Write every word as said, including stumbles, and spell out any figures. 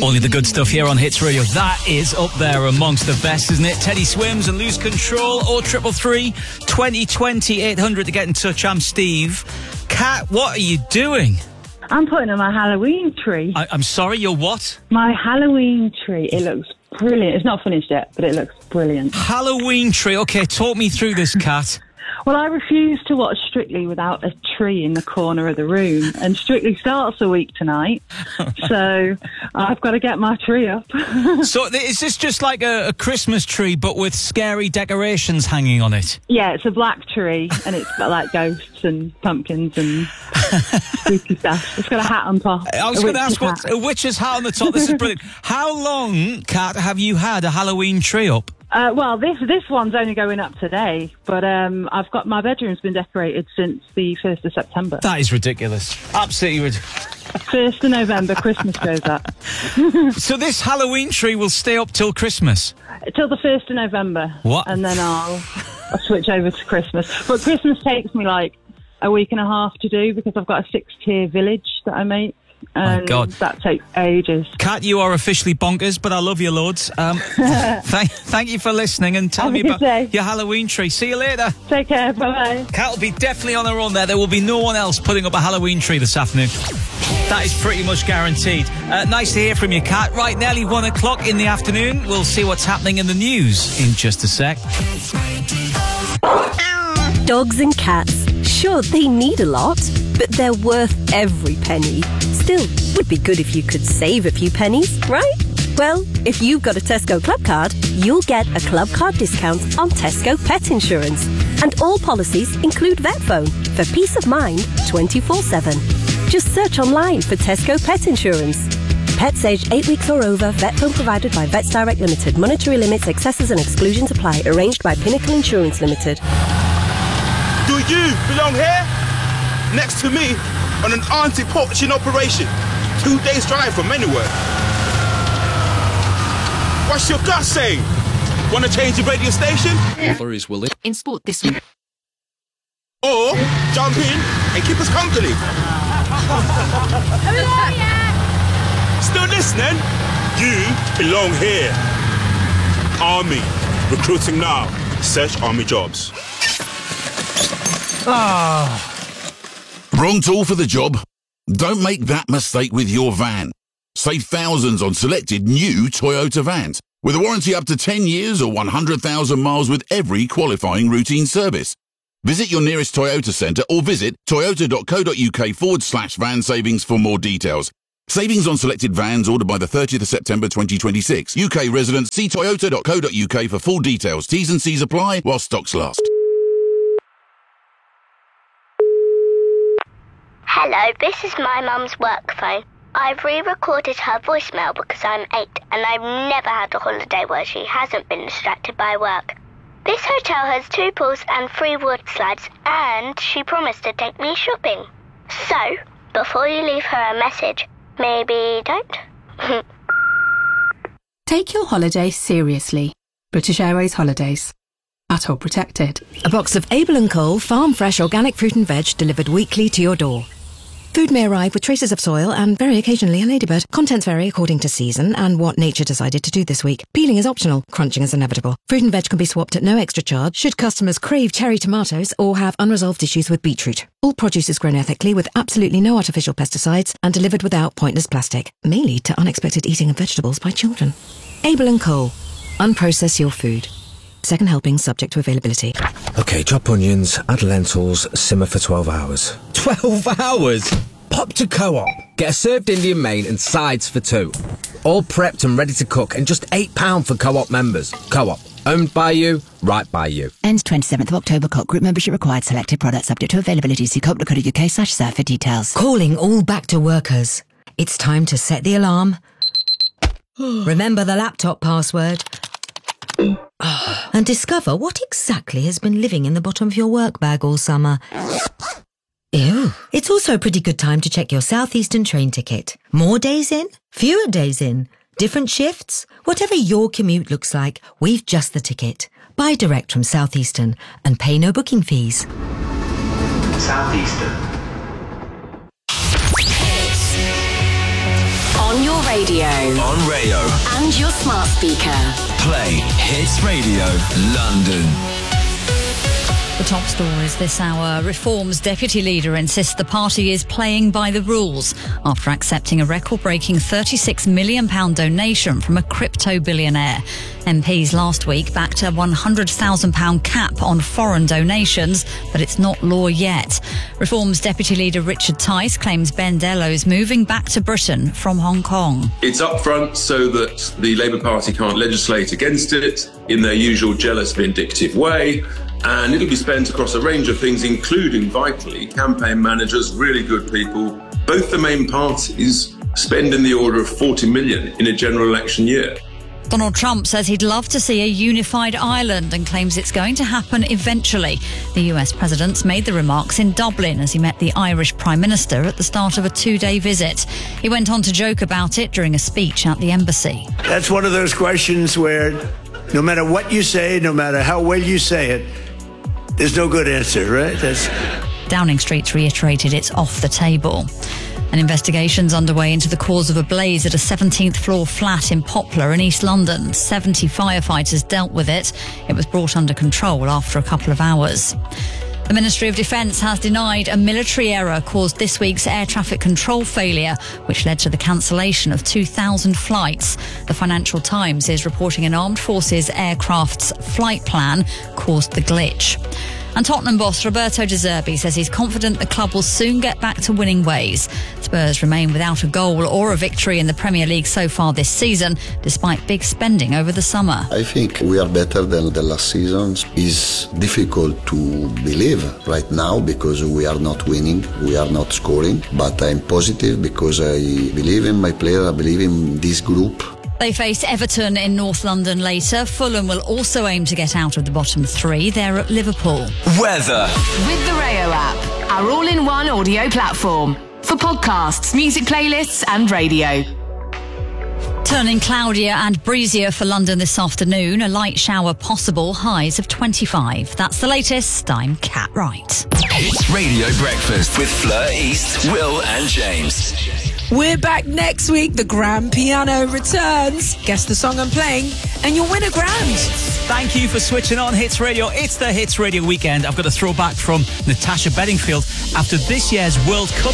Only the good stuff here on Hits Radio. That is up there amongst the best, isn't it? Teddy Swims and Lose Control. oh triple three, twenty twenty, eight hundred to get in touch. I'm Steve. Kat, what are you doing? I'm putting on my Halloween tree. I- I'm sorry, your what? My Halloween tree. It looks brilliant. It's not finished yet, but it looks brilliant. Halloween tree. Okay, talk me through this, Kat. Well, I refuse to watch Strictly without a tree in the corner of the room, and Strictly starts a week tonight, so I've got to get my tree up. So is this just like a, a Christmas tree, but with scary decorations hanging on it? Yeah, it's a black tree, and it's got like ghosts and pumpkins and spooky stuff. It's got a hat on top. I was going to ask what a witch's hat on the top. This is brilliant. How long, Kat, have you had a Halloween tree up? Uh, well, this this one's only going up today, but um, I've got my bedroom's been decorated since the first of September. That is ridiculous. Absolutely ridiculous. First of November, Christmas goes up. So this Halloween tree will stay up till Christmas? Till the first of November. What? And then I'll, I'll switch over to Christmas. But Christmas takes me like a week and a half to do because I've got a six-tier village that I make. And My God. That takes ages. Kat, you are officially bonkers, but I love you loads. Um, thank, thank you for listening and tell Have me a good about day. your Halloween tree. See you later. Take care. Bye-bye. Kat will be definitely on her own there. There will be no one else putting up a Halloween tree this afternoon. That is pretty much guaranteed. Uh, nice to hear from you, Kat. Right, nearly one o'clock in the afternoon. We'll see what's happening in the news in just a sec. Dogs and cats. Sure, they need a lot, but they're worth every penny. Still, would be good if you could save a few pennies, right? Well, if you've got a Tesco Club card, you'll get a Club card discount on Tesco Pet Insurance. And all policies include Vet Phone for peace of mind twenty-four seven. Just search online for Tesco Pet Insurance. Pets aged eight weeks or over, Vet Phone provided by Vets Direct Limited. Monetary limits, excesses and exclusions apply. Arranged by Pinnacle Insurance Limited. Do you belong here? Next to me on an anti-poaching operation. Two days drive from anywhere. What's your gut saying? Want to change the radio station? Flurries will in sport this week. Or jump in and keep us company. Still listening? You belong here. Army. Recruiting now. Search Army jobs. Ah. Wrong tool for the job? Don't make that mistake with your van. Save thousands on selected new Toyota vans with a warranty up to ten years or one hundred thousand miles with every qualifying routine service. Visit your nearest Toyota centre or visit toyota.co.uk forward slash van savings for more details. Savings on selected vans ordered by the thirtieth of September twenty twenty-six. U K residents, see toyota.co.uk for full details. T's and C's apply while stocks last. Hello, this is my mum's work phone. I've re-recorded her voicemail because I'm eight and I've never had a holiday where she hasn't been distracted by work. This hotel has two pools and three wood slides and she promised to take me shopping. So, before you leave her a message, maybe don't. Take your holiday seriously. British Airways Holidays. At all protected. A box of Abel and Co. farm fresh organic fruit and veg delivered weekly to your door. Food may arrive with traces of soil and very occasionally a ladybird. Contents vary according to season and what nature decided to do this week. Peeling is optional, crunching is inevitable. Fruit and veg can be swapped at no extra charge should customers crave cherry tomatoes or have unresolved issues with beetroot. All produce is grown ethically with absolutely no artificial pesticides and delivered without pointless plastic. May lead to unexpected eating of vegetables by children. Abel and Co. Unprocess your food. Second helping subject to availability. OK, chop onions, add lentils, simmer for twelve hours. twelve hours? Pop to Co-op. Get a served Indian main and sides for two. All prepped and ready to cook and just eight pounds for Co-op members. Co-op. Owned by you, right by you. Ends twenty-seventh of October. Co-op group membership required. Selected products subject to availability. See co-op.co.uk slash serve for details. Calling all back to workers. It's time to set the alarm. Remember the laptop password. And discover what exactly has been living in the bottom of your work bag all summer. Ew. It's also a pretty good time to check your Southeastern train ticket. More days in? Fewer days in? Different shifts? Whatever your commute looks like, we've just the ticket. Buy direct from Southeastern and pay no booking fees. Southeastern. On On your radio. On Rayo. And your smart speaker. Play Hits Radio London. The top stories this hour. Reform's deputy leader insists the party is playing by the rules after accepting a record-breaking thirty-six million pounds donation from a crypto billionaire. M Ps last week backed a one hundred thousand pounds cap on foreign donations, but it's not law yet. Reform's deputy leader Richard Tice claims Ben Dello's moving back to Britain from Hong Kong. It's up front so that the Labour Party can't legislate against it in their usual jealous, vindictive way. And it'll be spent across a range of things, including, vitally, campaign managers, really good people. Both the main parties spend in the order of forty million in a general election year. Donald Trump says he'd love to see a unified Ireland and claims it's going to happen eventually. The U S president's made the remarks in Dublin as he met the Irish Prime Minister at the start of a two-day visit. He went on to joke about it during a speech at the embassy. That's one of those questions where no matter what you say, no matter how well you say it, there's no good answer, right? That's... Downing Street's reiterated it's off the table. An investigation's underway into the cause of a blaze at a seventeenth floor flat in Poplar in East London. seventy firefighters dealt with it. It was brought under control after a couple of hours. The Ministry of Defence has denied a military error caused this week's air traffic control failure, which led to the cancellation of two thousand flights. The Financial Times is reporting an armed forces aircraft's flight plan caused the glitch. And Tottenham boss Roberto De Zerbi says he's confident the club will soon get back to winning ways. Spurs remain without a goal or a victory in the Premier League so far this season, despite big spending over the summer. I think we are better than the last season. It's difficult to believe right now because we are not winning, we are not scoring, but I'm positive because I believe in my player, I believe in this group. They face Everton in North London later. Fulham will also aim to get out of the bottom three. They're at Liverpool. Weather. With the Rayo app, our all-in-one audio platform for podcasts, music playlists and radio. Turning cloudier and breezier for London this afternoon. A light shower possible, highs of twenty-five. That's the latest. I'm Cat Wright. Hits Radio Breakfast with Fleur East, Will and James. We're back next week. The Grand Piano returns. Guess the song I'm playing and you'll win a grand. Thank you for switching on Hits Radio. It's the Hits Radio weekend. I've got a throwback from Natasha Bedingfield after this year's World Cup